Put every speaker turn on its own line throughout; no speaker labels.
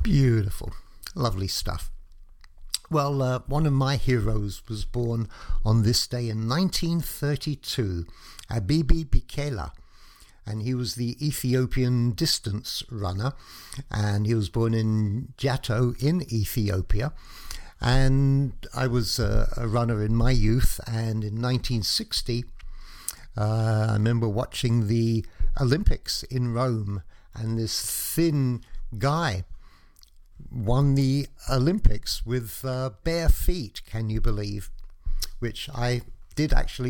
Beautiful. Lovely stuff. Well, one of my heroes was born on this day in 1932, Abibi Bikila, and he was the Ethiopian distance runner, and he was born in Jato in Ethiopia. And I was a runner in my youth, and in 1960, I remember watching the Olympics in Rome, and this thin guy won the Olympics with bare feet, can you believe? Which I did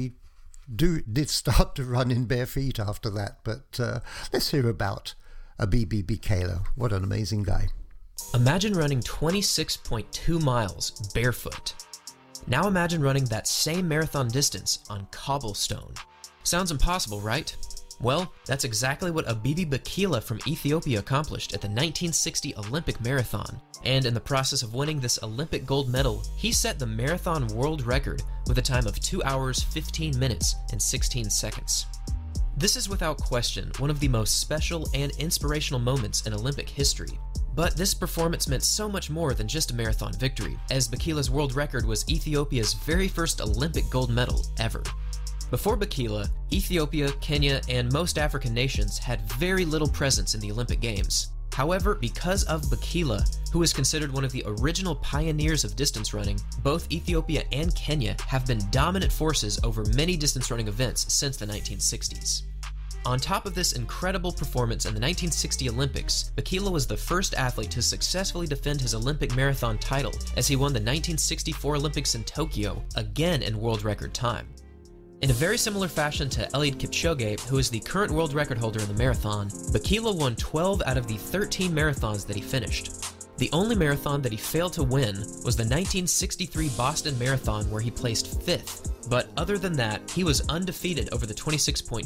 start to run in bare feet after that. But let's hear about Abibi Bikila. What an amazing guy.
Imagine running 26.2 miles barefoot. Now imagine running that same marathon distance on cobblestone. Sounds impossible, right? Well, that's exactly what Abibi Bikila from Ethiopia accomplished at the 1960 Olympic Marathon. And in the process of winning this Olympic gold medal, he set the marathon world record with a time of 2 hours, 15 minutes, and 16 seconds. This is without question one of the most special and inspirational moments in Olympic history. But this performance meant so much more than just a marathon victory, as Bikila's world record was Ethiopia's very first Olympic gold medal ever. Before Bikila, Ethiopia, Kenya, and most African nations had very little presence in the Olympic Games. However, because of Bikila, who is considered one of the original pioneers of distance running, both Ethiopia and Kenya have been dominant forces over many distance running events since the 1960s. On top of this incredible performance in the 1960 Olympics, Bikila was the first athlete to successfully defend his Olympic marathon title, as he won the 1964 Olympics in Tokyo, again in world record time. In a very similar fashion to Eliud Kipchoge, who is the current world record holder in the marathon, Bikila won 12 out of the 13 marathons that he finished. The only marathon that he failed to win was the 1963 Boston Marathon, where he placed 5th, but other than that, he was undefeated over the 26.2